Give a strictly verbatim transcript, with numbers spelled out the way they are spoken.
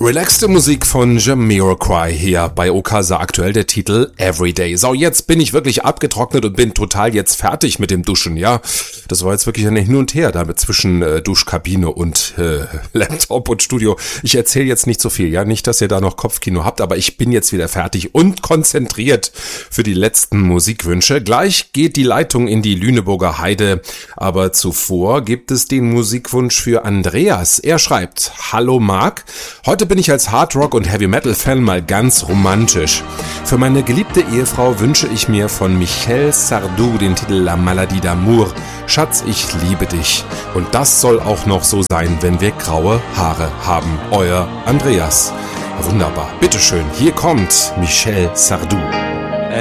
Relaxte Musik von Jamiroquai hier bei Okasa, aktuell der Titel Everyday. So, jetzt bin ich wirklich abgetrocknet und bin total jetzt fertig mit dem Duschen, ja. Das war jetzt wirklich ein Hin und Her damit zwischen äh, Duschkabine und äh, Laptop und Studio. Ich erzähle jetzt nicht so viel, ja. Nicht, dass ihr da noch Kopfkino habt, aber ich bin jetzt wieder fertig und konzentriert für die letzten Musikwünsche. Gleich geht die Leitung in die Lüneburger Heide, aber zuvor gibt es den Musikwunsch für Andreas. Er schreibt: Hallo Marc, heute bin ich als Hardrock- und Heavy-Metal-Fan mal ganz romantisch. Für meine geliebte Ehefrau wünsche ich mir von Michel Sardou den Titel La Maladie d'amour. Schatz, ich liebe dich. Und das soll auch noch so sein, wenn wir graue Haare haben. Euer Andreas. Wunderbar. Bitteschön, hier kommt Michel Sardou.